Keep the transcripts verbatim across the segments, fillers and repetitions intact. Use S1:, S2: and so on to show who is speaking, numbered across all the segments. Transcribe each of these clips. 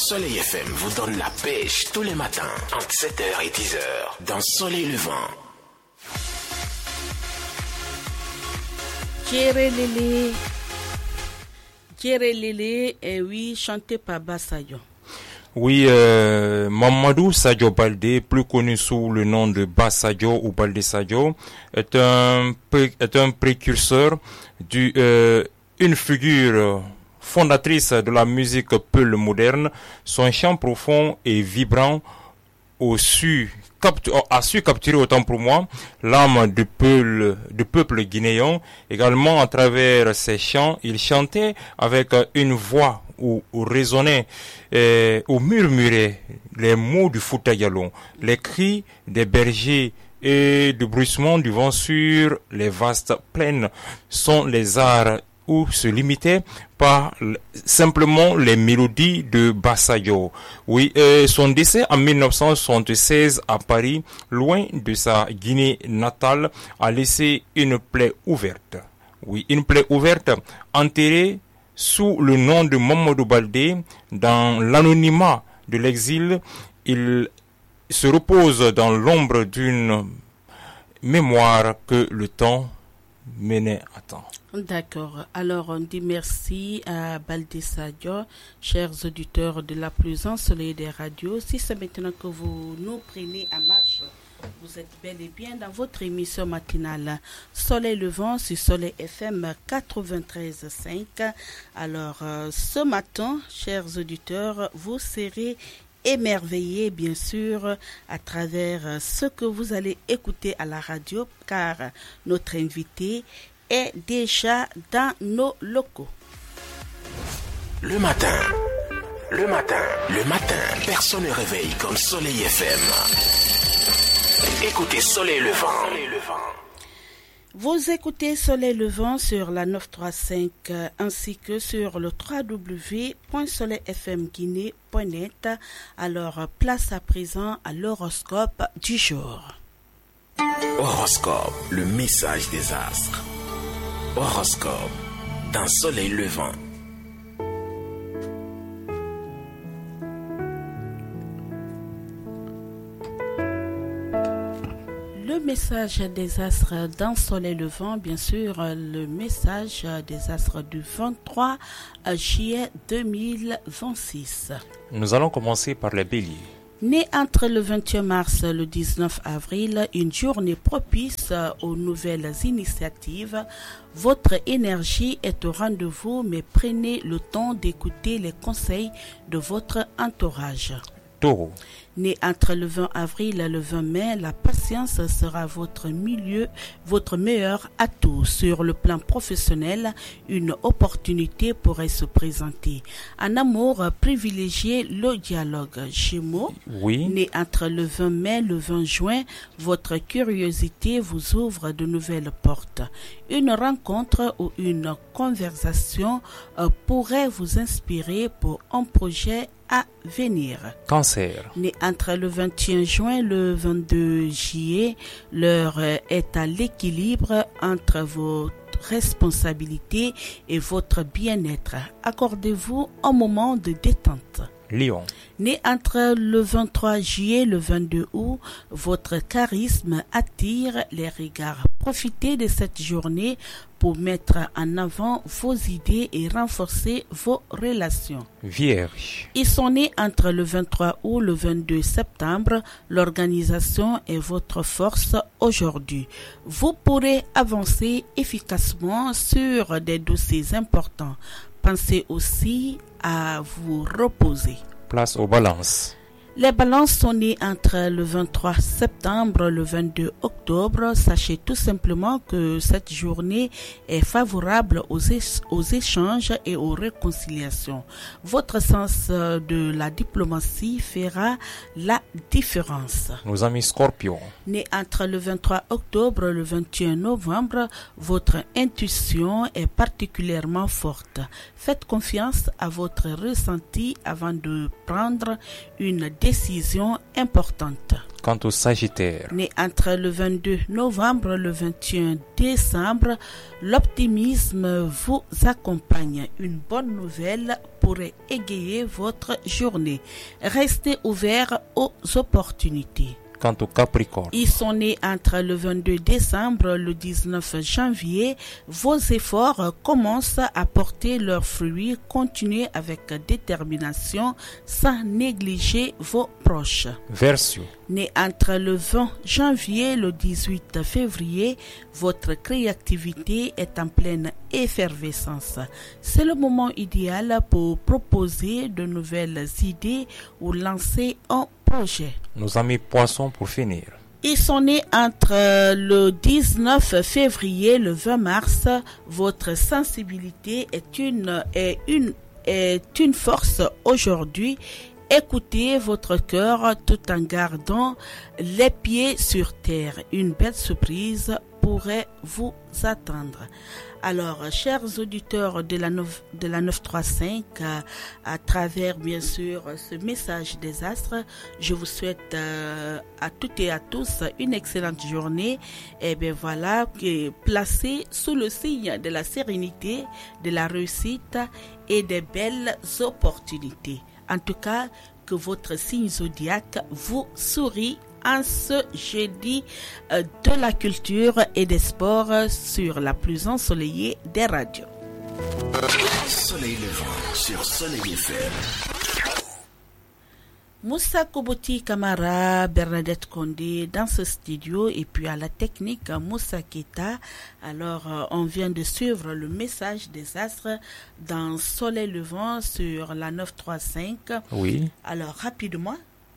S1: Soleil F M vous donne la pêche tous les matins entre sept heures et dix heures dans Soleil Levant.
S2: Djerelele, Djerelele, et oui, chanté par Bassadio.
S3: Oui, euh, Mamadou Sadio Baldé, plus connu sous le nom de Bassadio ou Baldé Sadio, est un pré- est un précurseur du euh, une figure fondatrice de la musique peul moderne. Son chant profond et vibrant au su Captu- a su capturer, autant pour moi, l'âme du peuple, du peuple guinéen. Également, à travers ses chants, il chantait avec une voix où, où résonnait, euh, où murmurait les mots du Fouta Djallon, les cris des bergers et du bruissement du vent sur les vastes plaines sont les arts où se limitait par simplement les mélodies de Bassadio. Oui, euh, son décès en dix-neuf cent soixante-seize à Paris, loin de sa Guinée natale, a laissé une plaie ouverte. Oui, une plaie ouverte, enterrée sous le nom de Mamadou Baldé, dans l'anonymat de l'exil. Il se repose dans l'ombre d'une mémoire que le temps menait à temps.
S2: D'accord. Alors, on dit merci à Baldé Sadio, chers auditeurs de la plus ensoleillée des radios. Si c'est maintenant que vous nous prenez en marche, vous êtes bel et bien dans votre émission matinale Soleil Levant sur Soleil F M quatre-vingt-treize virgule cinq. Alors, euh, ce matin, chers auditeurs, vous serez émerveillés, bien sûr, à travers ce que vous allez écouter à la radio, car notre invité est déjà dans nos locaux.
S1: Le matin, le matin, le matin, personne ne réveille comme Soleil F M. Écoutez Soleil Levant.
S2: Vous écoutez Soleil Levant sur la neuf cent trente-cinq euh, ainsi que sur le w w w point soleil f m guinée point net. Alors, place à présent à l'horoscope du jour.
S1: Horoscope, le message des astres. Horoscope, dans Soleil Levant.
S2: Le message des astres dans Soleil Levant, bien sûr, le message des astres du vingt-trois juillet deux mille vingt-six.
S3: Nous allons commencer par les béliers.
S2: Né entre le vingt et un mars et le dix-neuf avril, une journée propice aux nouvelles initiatives. Votre énergie est au rendez-vous, mais prenez le temps d'écouter les conseils de votre entourage.
S3: Taureau.
S2: Né entre le vingt avril et le vingt mai, la patience sera votre milieu, votre meilleur atout. Sur le plan professionnel, une opportunité pourrait se présenter. En amour, privilégiez le dialogue. Gémeaux.
S3: Oui.
S2: Né entre le vingt mai et le vingt juin, votre curiosité vous ouvre de nouvelles portes. Une rencontre ou une conversation euh, pourrait vous inspirer pour un projet à venir.
S3: Cancer.
S2: Né entre le vingt et un juin et le vingt-deux juillet, l'heure est à l'équilibre entre vos responsabilités et votre bien-être. Accordez-vous un moment de détente.
S3: Lion.
S2: Né entre le vingt-trois juillet et le vingt-deux août, votre charisme attire les regards. Profitez de cette journée pour mettre en avant vos idées et renforcer vos relations.
S3: Vierge.
S2: Ils sont nés entre le vingt-trois août et le vingt-deux septembre. L'organisation est votre force aujourd'hui. Vous pourrez avancer efficacement sur des dossiers importants. Pensez aussi à vous reposer.
S3: Place aux balances.
S2: Les balances sont nées entre le vingt-trois septembre et le vingt-deux octobre. Sachez tout simplement que cette journée est favorable aux, é- aux échanges et aux réconciliations. Votre sens de la diplomatie fera la différence.
S3: Nos amis scorpions.
S2: Né entre le vingt-trois octobre et le vingt et un novembre, votre intuition est particulièrement forte. Faites confiance à votre ressenti avant de prendre une décision décisions importantes.
S3: Quant au Sagittaire,
S2: Né entre le vingt-deux novembre et le vingt et un décembre, l'optimisme vous accompagne. Une bonne nouvelle pourrait égayer votre journée. Restez ouvert aux opportunités.
S3: quant au Capricorne,
S2: Ils sont nés entre le vingt-deux décembre et le dix-neuf janvier. Vos efforts commencent à porter leurs fruits. Continuez avec détermination sans négliger vos proches.
S3: Verseau,
S2: Né entre le vingt janvier et le dix-huit février, votre créativité est en pleine effervescence. C'est le moment idéal pour proposer de nouvelles idées ou lancer un projet.
S3: nos amis Poissons pour finir.
S2: Ils sont nés entre le dix-neuf février et le vingt mars. Votre sensibilité est une, est une, est une force aujourd'hui. Écoutez votre cœur tout en gardant les pieds sur terre. Une belle surprise pourrait vous attendre. Alors, chers auditeurs de la, neuf, de la neuf cent trente-cinq, à, à travers bien sûr ce message des astres, je vous souhaite euh, à toutes et à tous une excellente journée. Et bien voilà, placée sous le signe de la sérénité, de la réussite et des belles opportunités. En tout cas, que votre signe zodiaque vous sourit en ce jeudi euh, de la culture et des sports sur la plus ensoleillée des radios.
S1: Soleil levant sur Soleil F M.
S2: Moussa Koboti Kamara, Bernadette Condé dans ce studio et puis à la technique Moussa Keta. Alors euh, on vient de suivre le message des astres dans Soleil levant sur la neuf cent trente-cinq.
S3: Oui.
S2: Alors rapidement.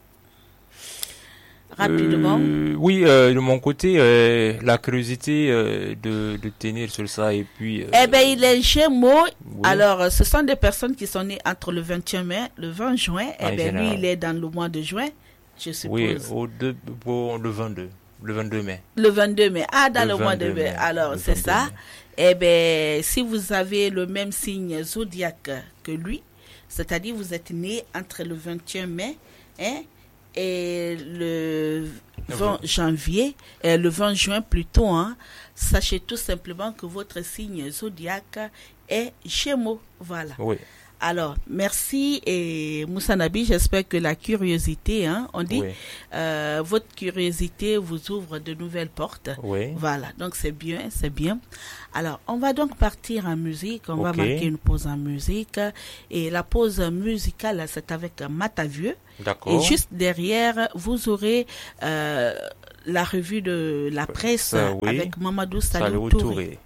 S2: Rapidement.
S3: Euh, oui, euh, de mon côté, euh, la curiosité euh, de, de tenir sur ça et puis... Euh,
S2: eh bien, il est Gémeaux.
S3: Oui.
S2: Alors, ce sont des personnes qui sont nées entre le vingt et un mai, le vingt juin. Eh
S3: En
S2: bien, lui,
S3: général.
S2: il est dans le mois de juin, je suppose.
S3: oui, au deux, au, le vingt-deux, le vingt-deux mai.
S2: Le vingt-deux mai. Ah, dans
S3: Le
S2: le, mois de
S3: vingt-deux
S2: mai.
S3: mai.
S2: Alors,
S3: Le
S2: c'est
S3: vingt-deux
S2: ça.
S3: mai.
S2: Eh bien, si vous avez le même signe zodiaque que lui, c'est-à-dire vous êtes né entre le vingt et un mai, hein, et le vingt janvier, et le vingt juin plutôt, hein, sachez tout simplement que votre signe zodiaque est Gémeaux. Voilà.
S3: Oui,
S2: Alors, merci et Moussa Nabi, j'espère que la curiosité, hein, on dit,
S3: oui,
S2: euh, votre curiosité vous ouvre de nouvelles portes.
S3: oui.
S2: Voilà, donc c'est bien, c'est bien. Alors, on va donc partir en musique, on va
S3: Ok.
S2: marquer une pause en musique. Et la pause musicale, c'est avec Matavieux. Et
S3: D'accord.
S2: juste derrière, vous aurez euh, la revue de la presse
S3: Ça, oui.
S2: avec Mamadou
S3: Salou
S2: Salou Touré.
S3: Touré.